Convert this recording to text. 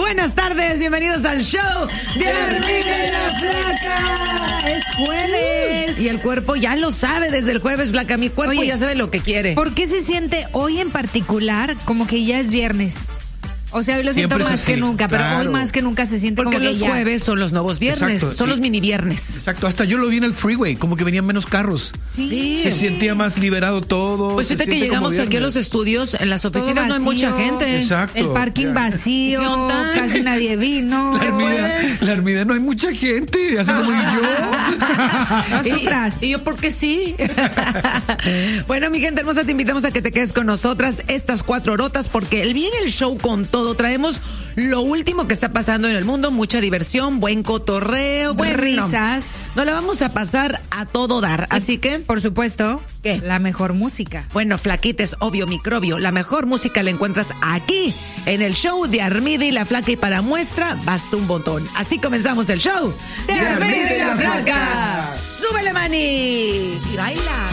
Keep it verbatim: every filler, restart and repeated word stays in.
Buenas tardes, bienvenidos al show de Armida y la Flaca. Es jueves. Y el cuerpo ya lo sabe desde el jueves, Flaca. Mi cuerpo Oye, ya sabe lo que quiere. ¿Por qué se siente hoy en particular como que ya es viernes? O sea, hoy lo siento más que nunca, pero claro. hoy más que nunca se siente Porque como que los ya. jueves son los nuevos viernes, Exacto. son los Y- mini viernes. Exacto, hasta yo lo vi en el freeway, como que venían menos carros. Sí. Se sentía más liberado todo. Pues se ahorita que siente como llegamos aquí a los viernes. estudios, en las oficinas no hay vacío. mucha gente. Exacto. El parking Ya. vacío, ¿Qué onda? casi nadie vino. La Armida, la Armida, no hay mucha gente, así como yo. No Y- sufras. Y, yo, porque sí. Bueno, mi gente hermosa, te invitamos a que te quedes con nosotras estas cuatro horotas, porque el viene el show con todo. Traemos lo último que está pasando en el mundo, mucha diversión, buen cotorreo, buen risas. Nos la vamos a pasar a todo dar. Así que, Por supuesto, ¿Qué? la mejor música. bueno, flaquites, obvio, microbio. La mejor música la encuentras aquí, en el show de Armida y la Flaca. Y para muestra, basta un botón. Así comenzamos el show de Armida y la Flaca. ¡Súbele, mani! ¡Y baila!